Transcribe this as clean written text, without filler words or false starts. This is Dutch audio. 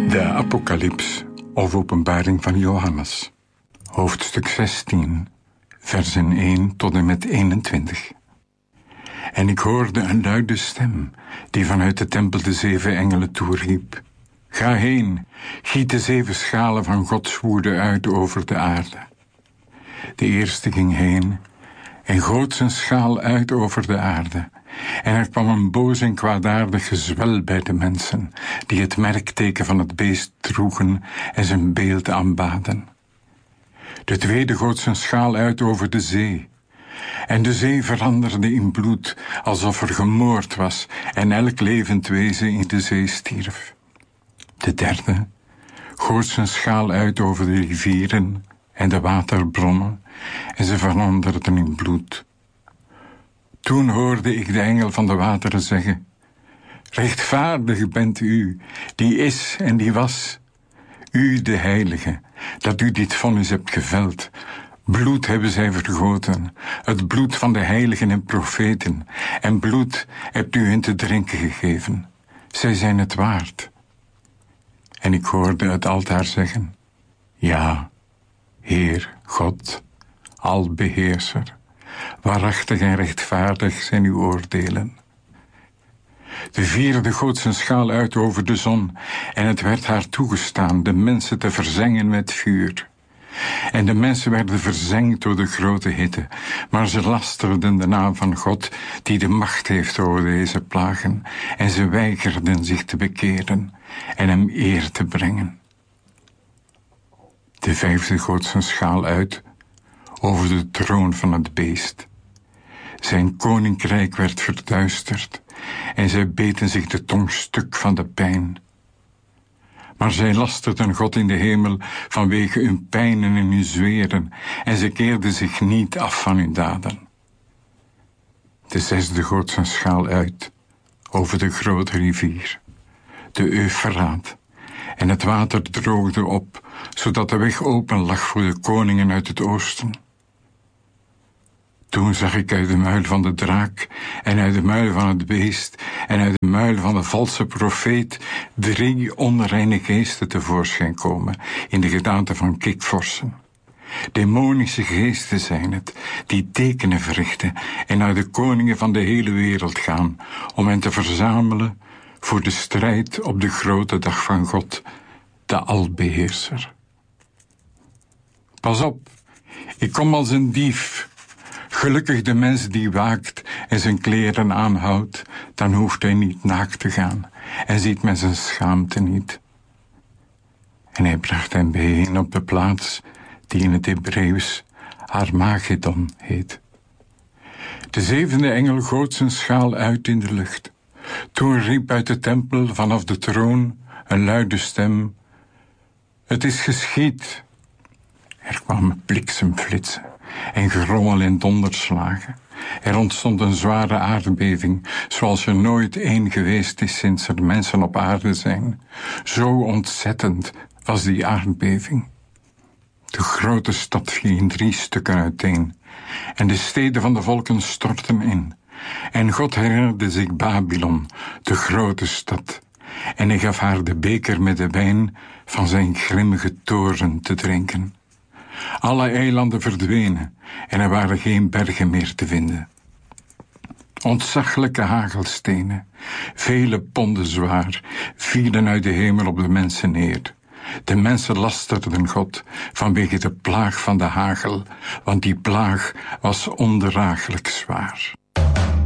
De Apocalyps of Openbaring van Johannes, hoofdstuk 16, versen 1 tot en met 21. En ik hoorde een luide stem, die vanuit de tempel de 7 engelen toeriep: Ga heen, giet de 7 schalen van Gods woede uit over de aarde. De eerste ging heen en goot zijn schaal uit over de aarde. En er kwam een boos en kwaadaardig gezwel bij de mensen, die het merkteken van het beest droegen en zijn beeld aanbaden. De tweede goot zijn schaal uit over de zee. En de zee veranderde in bloed, alsof er gemoord was, en elk levend wezen in de zee stierf. De derde goot zijn schaal uit over de rivieren en de waterbronnen, en ze veranderden in bloed. Toen hoorde ik de engel van de wateren zeggen: Rechtvaardig bent u, die is en die was, u de heilige, dat u dit vonnis hebt geveld. Bloed hebben zij vergoten, het bloed van de heiligen en profeten, en bloed hebt u hen te drinken gegeven. Zij zijn het waard. En ik hoorde het altaar zeggen: Ja, Heer God, albeheerser, waarachtig en rechtvaardig zijn uw oordelen. De vierde goot zijn schaal uit over de zon, en het werd haar toegestaan de mensen te verzengen met vuur. En de mensen werden verzengd door de grote hitte, maar ze lasterden de naam van God, die de macht heeft over deze plagen, en ze weigerden zich te bekeren en hem eer te brengen. De vijfde goot zijn schaal uit over de troon van het beest. Zijn koninkrijk werd verduisterd en zij beten zich de tong stuk van de pijn. Maar zij lasterden God in de hemel vanwege hun pijnen en hun zweren, en ze keerden zich niet af van hun daden. De zesde goot zijn schaal uit over de grote rivier, de Eufraat, en het water droogde op, zodat de weg open lag voor de koningen uit het oosten. Toen zag ik uit de muil van de draak en uit de muil van het beest en uit de muil van de valse profeet 3 onreine geesten tevoorschijn komen in de gedaante van kikvorsen. Demonische geesten zijn het, die tekenen verrichten en naar de koningen van de hele wereld gaan om hen te verzamelen voor de strijd op de grote dag van God, de albeheerser. Pas op, ik kom als een dief. Gelukkig de mens die waakt en zijn kleren aanhoudt, dan hoeft hij niet naakt te gaan en ziet men zijn schaamte niet. En hij bracht hem bijeen op de plaats die in het Hebreeuws Armageddon heet. De 7e engel goot zijn schaal uit in de lucht. Toen riep uit de tempel vanaf de troon een luide stem: Het is geschied. Er kwamen bliksemflitsen en gerommel en donderslagen. Er ontstond een zware aardbeving, zoals er nooit één geweest is sinds er mensen op aarde zijn. Zo ontzettend was die aardbeving. De grote stad viel in 3 stukken uiteen, en de steden van de volken stortten in. En God herinnerde zich Babylon, de grote stad, en hij gaf haar de beker met de wijn van zijn grimmige toorn te drinken. Alle eilanden verdwenen en er waren geen bergen meer te vinden. Ontzaglijke hagelstenen, vele ponden zwaar, vielen uit de hemel op de mensen neer. De mensen lasterden God vanwege de plaag van de hagel, want die plaag was ondraaglijk zwaar.